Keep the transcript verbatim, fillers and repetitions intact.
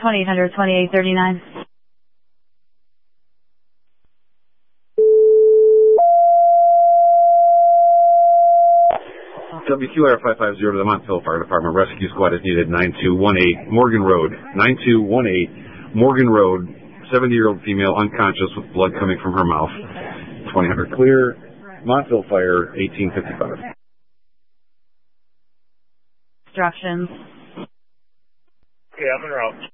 twenty-eight hundred, twenty-eight thirty-nine. W Q R five five zero to the Montville Fire Department. Rescue squad is needed. nine two one eight Morgan Road. nine two one eight Morgan Road. seventy-year-old female unconscious with blood coming from her mouth. twenty hundred clear. Montville Fire, eighteen fifty-five. Instructions. Okay, I'm en route.